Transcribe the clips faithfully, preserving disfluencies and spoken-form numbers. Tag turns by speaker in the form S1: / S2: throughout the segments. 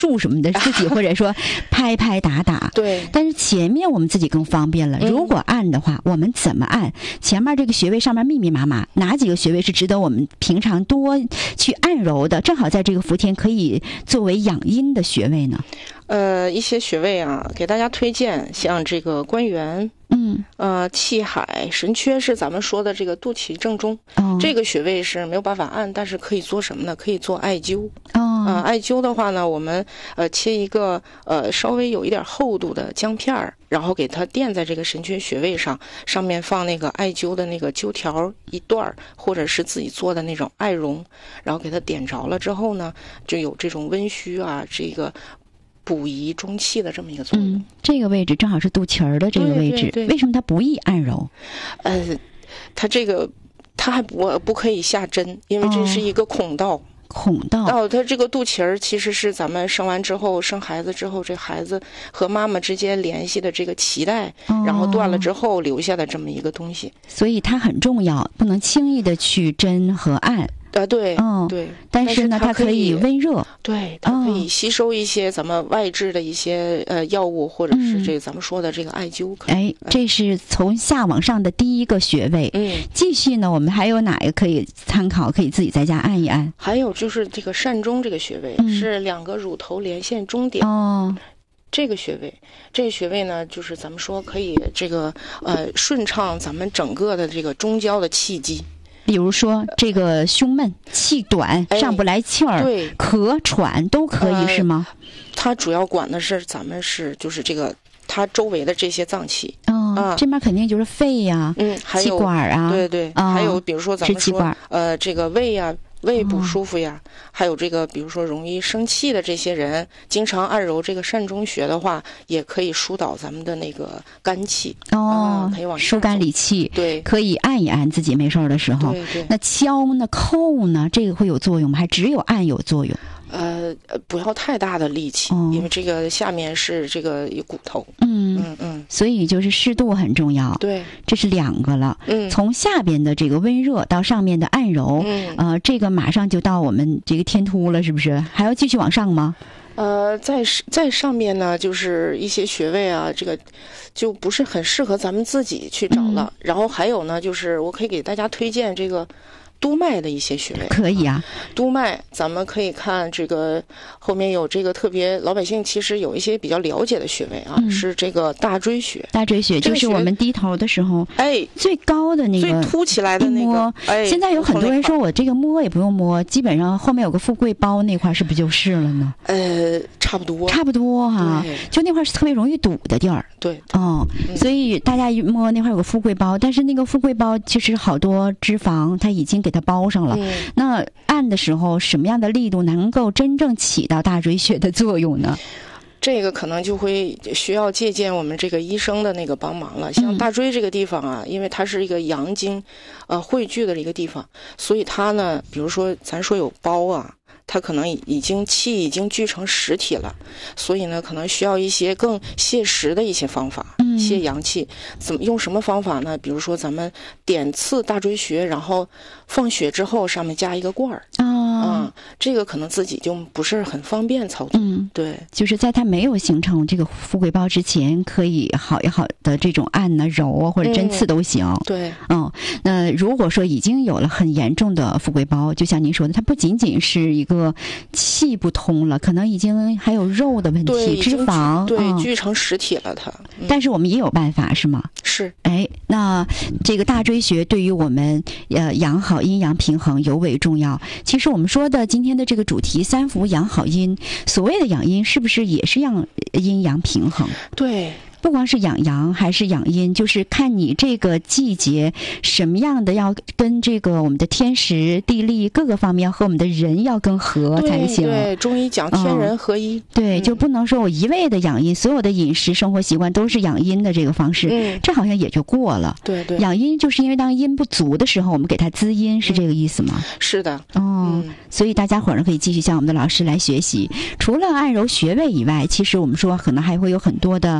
S1: 柱什么的自己或者说拍拍打打。
S2: 对，
S1: 但是前面我们自己更方便了。如果按的话，我们怎么按？前面这个穴位上面密密麻麻，哪几个穴位是值得我们平常多去按揉的？正好在这个伏天可以作为养阴的穴位呢？
S2: 呃，一些穴位啊，给大家推荐，像这个关元，
S1: 嗯，
S2: 呃，气海、神阙是咱们说的这个肚脐正中，
S1: 哦，
S2: 这个穴位是没有办法按，但是可以做什么呢？可以做艾灸。
S1: 哦，
S2: 呃，艾灸的话呢，我们呃切一个呃稍微有一点厚度的姜片儿，然后给它垫在这个神阙穴位上，上面放那个艾灸的那个灸条一段儿，或者是自己做的那种艾绒，然后给它点着了之后呢，就有这种温煦啊，这个补益中气的这么一个作用。
S1: 嗯，这个位置正好是肚脐儿的这个位置，
S2: 对对对，
S1: 为什么它不易按揉？
S2: 呃，它这个它还不不可以下针，因为这是一个孔道。哦，
S1: 孔道
S2: 哦，它这个肚脐儿其实是咱们生完之后，生孩子之后，这孩子和妈妈之间联系的这个脐带，
S1: 哦，
S2: 然后断了之后留下的这么一个东西，
S1: 所以它很重要，不能轻易的去针和按。
S2: 啊，对，
S1: 嗯，
S2: 对，
S1: 但是呢，它可以温热，
S2: 对，它可以吸收一些咱们外治的一些呃药物，或者是这个咱们说的这个艾灸。
S1: 哎，这是从下往上的第一个穴位。
S2: 嗯，
S1: 继续呢，我们还有哪个可以参考？可以自己在家按一按。
S2: 还有就是这个膻中这个穴位，
S1: 嗯，
S2: 是两个乳头连线中点。
S1: 哦。
S2: 这个穴位，这个穴位呢，就是咱们说可以这个呃顺畅咱们整个的这个中焦的气机。
S1: 比如说这个胸闷、气短、哎、上不来气儿、
S2: 对，
S1: 咳喘都可以、呃、是吗？
S2: 它主要管的是咱们是就是这个它周围的这些脏器。
S1: 哦，
S2: 啊，
S1: 这边肯定就是肺呀、
S2: 嗯，还有
S1: 气管啊，
S2: 对对，
S1: 哦、
S2: 还有比如说咱们说
S1: 支气管
S2: 呃这个胃呀、啊。胃不舒服呀、哦，还有这个，比如说容易生气的这些人，经常按揉这个膻中穴的话，也可以疏导咱们的那个肝气
S1: 哦，
S2: 嗯、可以往
S1: 疏肝理气。
S2: 对，
S1: 可以按一按自己没事的时候。
S2: 对对。
S1: 那敲呢、扣呢，这个会有作用吗？还只有按有作用？
S2: 呃，不要太大的力气、哦，因为这个下面是这个有骨头。
S1: 嗯
S2: 嗯嗯，
S1: 所以就是适度很重要。
S2: 对，
S1: 这是两个了。
S2: 嗯，
S1: 从下边的这个温热到上面的按揉，
S2: 嗯，
S1: 呃，这个马上就到我们这个天突了，是不是？还要继续往上吗？
S2: 呃，在在上面呢，就是一些穴位啊，这个就不是很适合咱们自己去找了。嗯、然后还有呢，就是我可以给大家推荐这个。督脉的一些穴位
S1: 可以啊，
S2: 督脉咱们可以看这个后面有这个特别老百姓其实有一些比较了解的穴位啊，嗯、是这个大椎穴。
S1: 大椎穴就是我们低头的时候，
S2: 哎，
S1: 最高的那个
S2: 最凸起来的那个。哎，
S1: 现在有很多人说我这个摸也不用摸，基本上后面有个富贵包那块是不是就是了呢？
S2: 呃，差不多，
S1: 差不多哈、啊，就那块是特别容易堵的地儿。
S2: 对，
S1: 哦、嗯，所以大家一摸那块有个富贵包，但是那个富贵包其实好多脂肪它已经给它包上了。
S2: 嗯、
S1: 那按的时候，什么样的力度能够真正起到大椎穴的作用呢？
S2: 这个可能就会需要借鉴我们这个医生的那个帮忙了。像大椎这个地方啊，嗯、因为它是一个阳经，呃汇聚的一个地方，所以它呢，比如说咱说有包啊。它可能已经气已经聚成实体了，所以呢，可能需要一些更泻实的一些方法，
S1: 嗯、
S2: 泻阳气。怎么用什么方法呢？比如说咱们点刺大椎穴，然后放血之后上面加一个罐儿
S1: 啊、
S2: 哦嗯，这个可能自己就不是很方便操作。
S1: 嗯，
S2: 对，
S1: 就是在它没有形成这个富贵包之前，可以好一好的这种按呢、揉啊或者针刺都行。
S2: 嗯、对，
S1: 嗯，那如果说已经有了很严重的富贵包，就像您说的，它不仅仅是一个气不通了，可能已经还有肉的问题，脂肪
S2: 对、
S1: 嗯、
S2: 聚成实体了它、
S1: 嗯。但是我们也有办法，是吗？
S2: 是。
S1: 哎，那这个大椎穴对于我们呃养好阴阳平衡尤为重要。其实我们说的今天的这个主题三伏养好阴，所谓的养阴是不是也是让阴阳平衡？
S2: 对。
S1: 不光是养阳还是养阴，就是看你这个季节什么样的要跟这个我们的天时地利各个方面要和我们的人要更合才行。
S2: 对，对中医讲天人合一。
S1: 嗯、对、嗯，就不能说我一味的养阴，所有的饮食生活习惯都是养阴的这个方式，
S2: 嗯、
S1: 这好像也就过了。
S2: 对对，
S1: 养阴就是因为当阴不足的时候，我们给它滋阴，是这个意思吗？
S2: 嗯、是的。
S1: 哦、嗯，所以大家伙儿呢可以继续向我们的老师来学习。除了按揉穴位以外，其实我们说可能还会有很多的一些。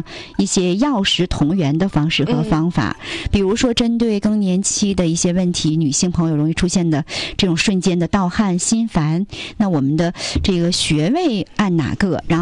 S1: 些药食同源的方式和方法，嗯、比如说针对更年期的一些问题，女性朋友容易出现的这种瞬间的盗汗、心烦，那我们的这个穴位按哪个，然后